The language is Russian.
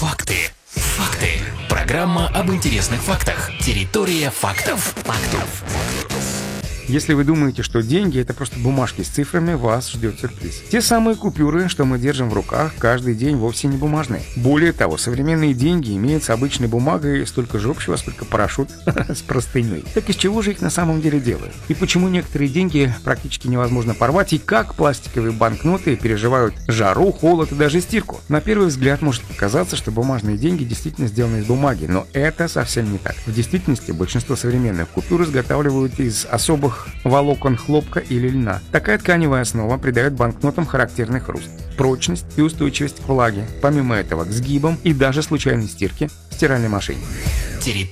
Факты. Программа об интересных фактах. Территория фактов. Если вы думаете, что деньги — это просто бумажки с цифрами, вас ждет сюрприз. Те самые купюры, что мы держим в руках каждый день, вовсе не бумажные. Более того, современные деньги имеют с обычной бумагой столько же общего, сколько парашют с простыней. Так из чего же их на самом деле делают? И почему некоторые деньги практически невозможно порвать, и как пластиковые банкноты переживают жару, холод и даже стирку? На первый взгляд может показаться, что бумажные деньги действительно сделаны из бумаги, но это совсем не так. В действительности большинство современных купюр изготавливают из особых волокон хлопка или льна. Такая тканевая основа придает банкнотам характерный хруст, прочность и устойчивость к влаге. Помимо этого, к сгибам и даже случайной стирке в стиральной машине.